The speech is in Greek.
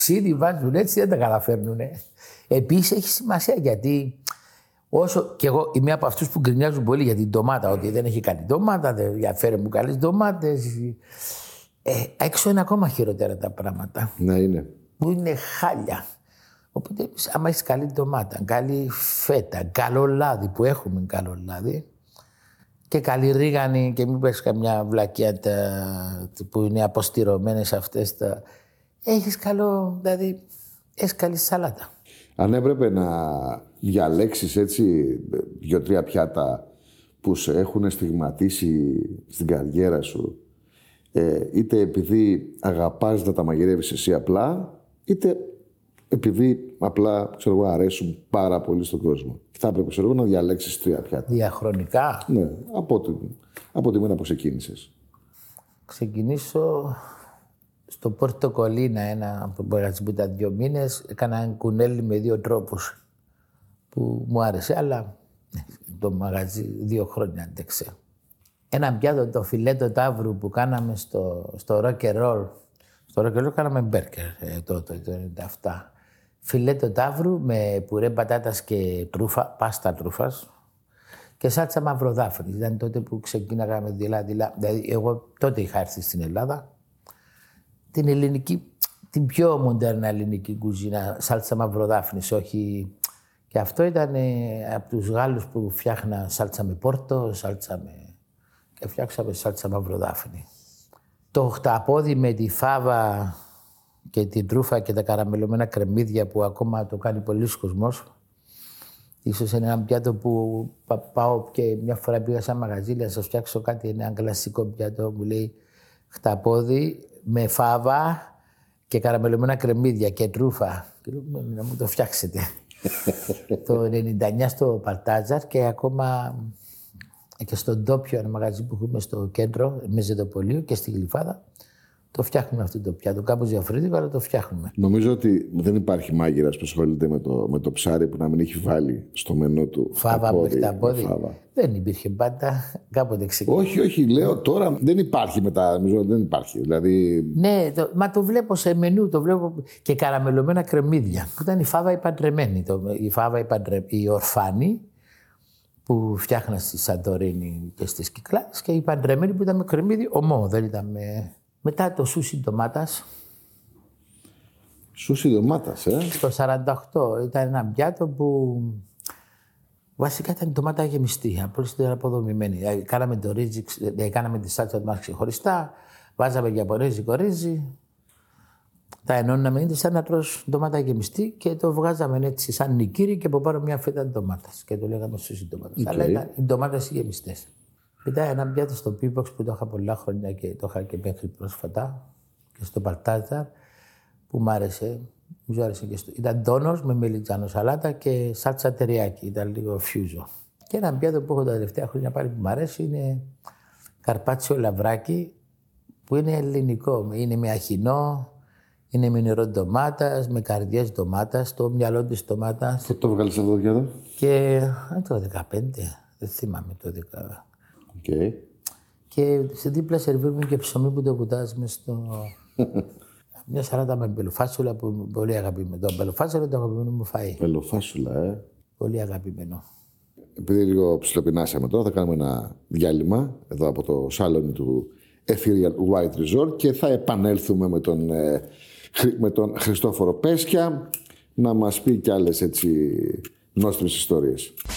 Ξύδι βάζουν έτσι, δεν τα καταφέρνουν. Επίσης έχει σημασία γιατί όσο και εγώ είμαι από αυτούς που γκρινιάζουν πολύ για την ντομάτα, ότι δεν έχει καλή ντομάτα, δεν διαφέρει μου καλές ντομάτες. Έξω είναι ακόμα χειρότερα τα πράγματα. Ναι, είναι. Που είναι χάλια. Οπότε, άμα έχει καλή ντομάτα, καλή φέτα, καλό λάδι που έχουμε καλό λάδι και καλή ρίγανη και μην πες καμιά βλακιά που είναι αποστηρωμένες αυτές τα... Έχεις καλό, δηλαδή, έχεις καλή σαλάτα. Αν έπρεπε να διαλέξεις έτσι 2-3 πιάτα που σε έχουν στιγματίσει στην καριέρα σου, είτε επειδή αγαπάς να τα μαγειρεύεις εσύ απλά, είτε επειδή απλά, ξέρω εγώ, αρέσουν πάρα πολύ στον κόσμο. Και θα έπρεπε, ξέρω εγώ, να διαλέξεις 3 πιάτα. Διαχρονικά. Ναι, από τη μέρα που ξεκίνησες. Ξεκινήσω στο Πόρτο Κολίνα, ένα από το μαγαζί που ήταν 2 μήνες, έκανα ένα κουνέλι με 2 τρόπους που μου άρεσε, αλλά το μαγαζί 2 χρόνια άντεξε. Ένα πιάτο, το φιλέτο ταύρου που κάναμε στο rock and roll. Στο rock and roll κάναμε μπέρκερ τότε, το 97. Φιλέτο ταύρου με πουρέ πατάτας και τρούφα, πάστα τρούφας και σάλτσα μαυροδάφνη. Ήταν τότε που ξεκίναγα με δειλά-δειλά. Δηλαδή, εγώ τότε είχα έρθει στην Ελλάδα. Την ελληνική, την πιο μοντέρνα ελληνική κουζίνα, σάλτσα μαυροδάφνης, όχι... Και αυτό ήταν από τους Γάλλους που φτιάχνα σάλτσα με πόρτο, σάλτσα με... και φτιάξαμε σάλτσα μαυροδάφνη. Το χταπόδι με τη φάβα και την τρούφα και τα καραμελωμένα κρεμμύδια που ακόμα το κάνει πολλοί κόσμος. Ίσως είναι ένα πιάτο που πάω και μια φορά πήγα σε ένα μαγαζί, να σας φτιάξω κάτι, ένα κλασικό πιάτο, μου λέει χταπόδι με φάβα και καραμελωμένα κρεμμύδια και τρούφα. Και λέω, να μου το φτιάξετε. Το 99 στο Παλτάζαρ και ακόμα και στον Ντόπιο, ένα μαγαζί που έχουμε στο κέντρο, με Ζετοπολείο και στη Γλυφάδα, το φτιάχνουμε αυτό το πιάτο. Κάπως διαφορετικό, αλλά το φτιάχνουμε. Νομίζω ότι δεν υπάρχει μάγειρας που ασχολείται με το ψάρι που να μην έχει βάλει στο μενού του φάβα με χταπόδι. Δεν υπήρχε πάντα. Κάποτε ξεκίνησε. Όχι, λέω τώρα δεν υπάρχει μετά. Νομίζω δεν υπάρχει. Δηλαδή... Ναι, μα το βλέπω σε μενού, το βλέπω και καραμελωμένα κρεμμύδια. Ήταν η φάβα η παντρεμένη. Η φάβα η ορφάνη που φτιάχνα στη Σαντορίνη και στις Κυκλάδες και η παντρεμένη που ήταν με κρεμμύδι ομό, δεν ήταν με... Μετά το σούσι ντομάτας. Σούσι ντομάτας, Στο 48 ήταν ένα πιάτο που βασικά ήταν η ντομάτα γεμιστή, απλώς ήταν αποδομημένη. Κάναμε το ρύζι, κάναμε τη σάλτσα μας ξεχωριστά, βάζαμε γιαπωνέζικο ρύζι, τα ενώναμε, είναι σαν να τρως ντομάτα γεμιστή και το βγάζαμε έτσι σαν νικήρι και από πάνω μια φέτα ντομάτας και το λέγαμε σούσι ντομάτας. Αλλά ήταν οι ντομάτες γεμιστές. Μετά ένα πιάτο στο Πίποξ που το είχα πολλά χρόνια και το είχα και μέχρι πρόσφατα και στο Παλτάζαρ που μ' άρεσε. Μου άρεσε και ήταν τόνος με μελιτζάνο σαλάτα και σάλτσα τεριάκι. Ήταν λίγο φιούζο. Και ένα πιάτο που έχω τα τελευταία χρόνια πάλι που μ' αρέσει είναι καρπάτσιο λαβράκι που είναι ελληνικό. Είναι με αχινό, είναι με νερό ντομάτας, με καρδιές ντομάτας, το μυαλό της ντομάτας. Πότε το βγάλεις αυτό το πιάτο? Και το 15, δεν θυμάμαι το 10. Okay. Και σε δίπλα σερβίρουμε και ψωμί που το βουτάζουμε στο... Μια σαλάτα με μπελοφάσουλα που πολύ αγαπημένο. Το μπελοφάσουλα είναι το αγαπημένο μου φαΐ. Μπελοφάσουλα, Πολύ αγαπημένο. Επειδή λίγο ψιλοπεινάσαμε τώρα, θα κάνουμε ένα διάλειμμα εδώ από το σάλονι του Ethereal White Resort και θα επανέλθουμε με τον Χριστόφορο Πέσκια να μας πει κι άλλες έτσι νόστιμες ιστορίες.